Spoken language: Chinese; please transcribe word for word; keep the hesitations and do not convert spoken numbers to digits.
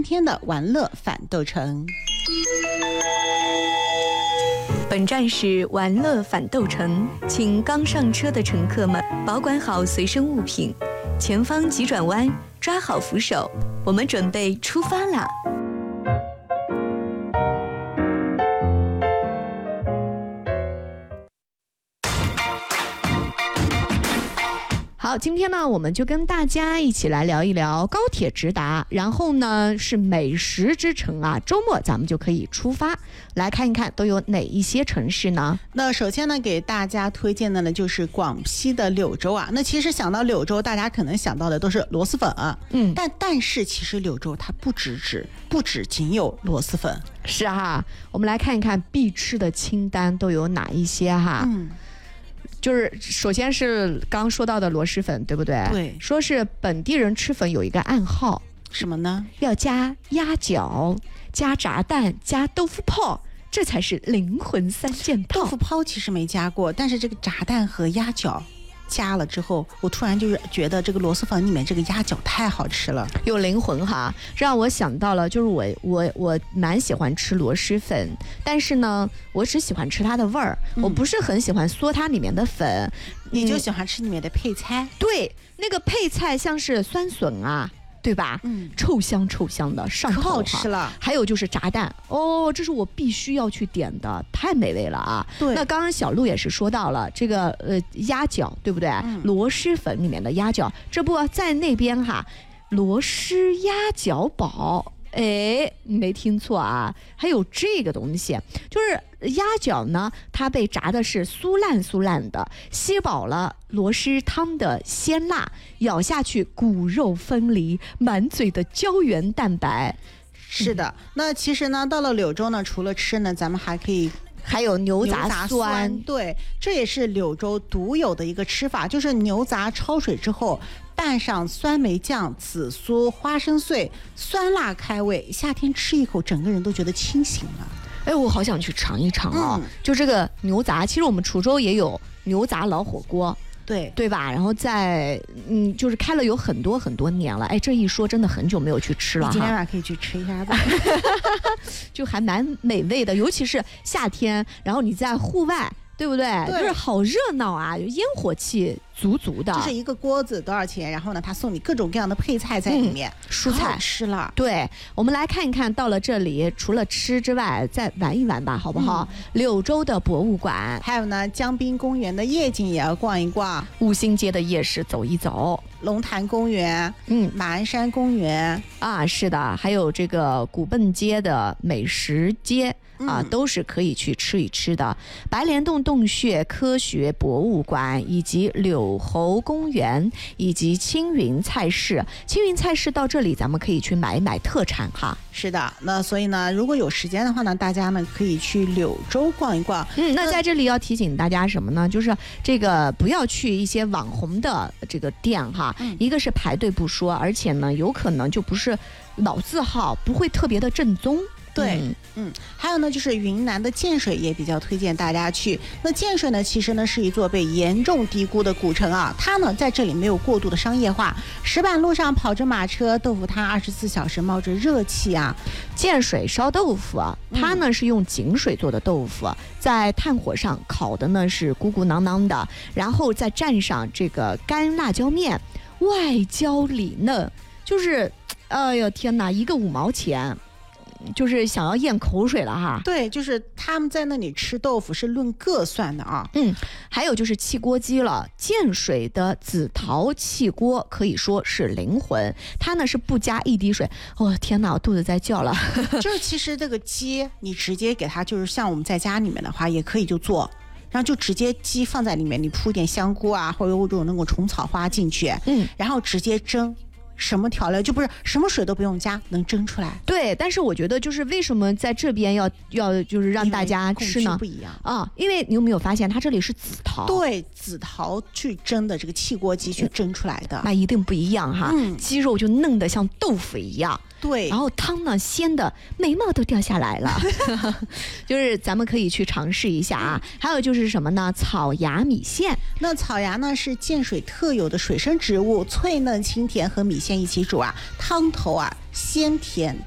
天的玩乐反斗城。 本站是玩乐反斗城，请刚上车的乘客们保管好随身物品，前方急转弯，抓好扶手，我们准备出发啦！好，今天呢，我们就跟大家一起来聊一聊高铁直达，然后呢是美食之城啊。周末咱们就可以出发来看一看都有哪一些城市呢？ 那首先呢，给大家推荐的呢就是广西的柳州啊。那其实想到柳州，大家可能想到的都是螺蛳粉，嗯，但但是其实柳州它不只只不只仅有螺蛳粉， 是哈。我们来看一看必吃的清单都有哪一些哈。嗯。就是首先是刚说到的螺蛳粉，对不对？ 对， 说是本地人吃粉有一个暗号， 什么呢？ 要加鸭脚、加炸蛋、加豆腐泡，这才是灵魂三件套。 豆腐泡其实没加过，但是这个炸蛋和鸭脚加了之后，我突然就是觉得这个螺蛳粉里面这个鸭脚太好吃了， 有灵魂哈，让我想到了，就是我我我蛮喜欢吃螺蛳粉，但是呢，我只喜欢吃它的味儿，嗯、我不是很喜欢嗦它里面的粉。 你就喜欢吃里面的配菜？嗯、 对，那个配菜像是酸笋啊。对吧？嗯，臭香臭香的，上头， 可好吃了。 还有就是炸蛋，哦，这是我必须要去点的，太美味了啊！ 对， 那刚刚小鹿也是说到了这个呃鸭脚，对不对？嗯、螺蛳粉里面的鸭脚，这不在那边哈，螺蛳鸭脚堡。哎，你没听错啊，还有这个东西，就是鸭脚呢，它被炸的是酥烂酥烂的，吸饱了螺蛳汤的鲜辣，咬下去骨肉分离，满嘴的胶原蛋白。 是的，嗯、那其实呢，到了柳州呢，除了吃呢，咱们还可以。 还有牛杂 酸, 牛杂酸，对，这也是柳州独有的一个吃法，就是牛杂焯水之后拌上酸梅酱、紫苏、花生碎，酸辣开胃，夏天吃一口整个人都觉得清醒了。 哎，我好想去尝一尝啊、哦嗯！就这个牛杂，其实我们滁州也有牛杂老火锅。 对对吧？然后在嗯，就是开了有很多很多年了。哎，这一说真的很久没有去吃了哈。 今天晚上可以去吃一下子， 就还蛮美味的，尤其是夏天，然后你在户外。对不对？ 对， 就是好热闹啊，有烟火气足足的。 就是一个锅子多少钱？然后呢，他送你各种各样的配菜在里面， 嗯、蔬菜吃了。 对，我们来看一看，到了这里除了吃之外，再玩一玩吧，好不好？嗯、柳州的博物馆， 还有呢，江滨公园的夜景也要逛一逛， 五星街的夜市走一走， 龙潭公园，嗯，马鞍山公园啊，是的，还有这个古笨街的美食街。啊，都是可以去吃一吃的。白莲洞洞穴科学博物馆，以及柳侯公园，以及青云菜市。青云菜市到这里，咱们可以去买一买特产哈。 是的，那所以呢，如果有时间的话呢，大家呢可以去柳州逛一逛。 嗯，那在这里要提醒大家什么呢？就是这个不要去一些网红的这个店哈，嗯、一个是排队不说，而且呢，有可能就不是老字号，不会特别的正宗。 对，嗯, 嗯，还有呢，就是云南的建水也比较推荐大家去。那建水呢，其实呢是一座被严重低估的古城啊，它呢在这里没有过度的商业化，石板路上跑着马车，豆腐摊二十四小时冒着热气啊。 建水烧豆腐啊，它呢是用井水做的豆腐，在炭火上烤的呢是鼓鼓囊囊的，然后再蘸上这个干辣椒面，外焦里嫩，就是，哎呦天哪，一个五毛钱。就是想要咽口水了哈。 对，就是他们在那里吃豆腐是论个算的啊。 嗯，还有就是汽锅鸡了，建水的紫陶汽锅可以说是灵魂，它呢是不加一滴水。哦天哪，我肚子在叫了。 就是其实这个鸡，你直接给它，就是像我们在家里面的话，也可以就做。然后就直接鸡放在里面，你铺点香菇啊，或者有种那种虫草花进去，嗯，然后直接蒸。什么调料就不是什么水都不用加，能蒸出来。 对，但是我觉得就是为什么在这边要要就是让大家吃呢？ 不一样啊，因为你有没有发现它这里是紫陶？ 对，紫陶去蒸的这个汽锅鸡去蒸出来的， 那一定不一样哈。嗯，鸡肉就嫩的像豆腐一样。 对， 然后汤呢鲜的眉毛都掉下来了，就是咱们可以去尝试一下啊。还有就是什么呢？草芽米线。 那草芽呢是建水特有的水生植物，脆嫩清甜，和米线一起煮啊，汤头啊鲜甜